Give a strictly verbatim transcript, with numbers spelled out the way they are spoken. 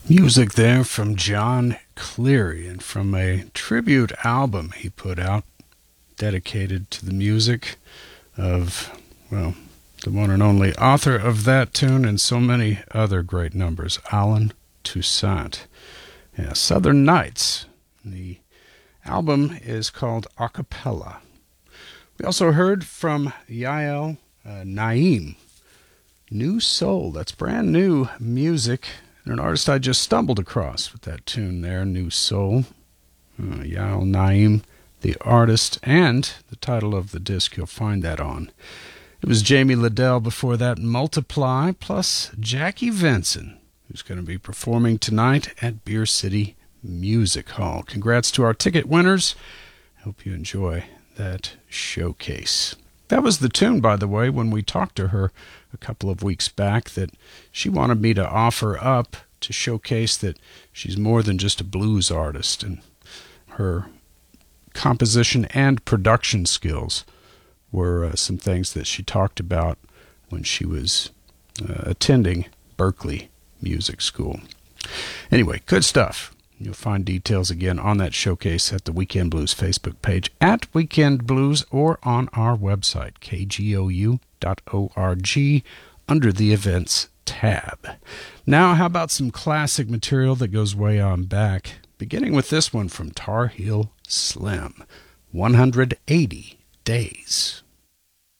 Music there from John Cleary and from a tribute album he put out dedicated to the music of, well, the one and only author of that tune and so many other great numbers, Allen Toussaint. Yeah, Southern Nights. The album is called Acapella. We also heard from Yael uh, Naim, New Soul. That's brand new music. And an artist I just stumbled across with that tune there, New Soul. Uh, Yael Naim, the artist, and the title of the disc, you'll find that on. It was Jamie Liddell before that, Multiply, plus Jackie Venson, who's going to be performing tonight at Beer City Music Hall. Congrats to our ticket winners. Hope you enjoy that showcase. That was the tune, by the way, when we talked to her a couple of weeks back, that she wanted me to offer up to showcase that she's more than just a blues artist, and her composition and production skills were uh, some things that she talked about when she was uh, attending Berklee Music School. Anyway, good stuff. You'll find details again on that showcase at the Weekend Blues Facebook page, at Weekend Blues, or on our website, k g o u dot org, under the Events tab. Now, how about some classic material that goes way on back, beginning with this one from Tar Heel Slim, one hundred eighty Days.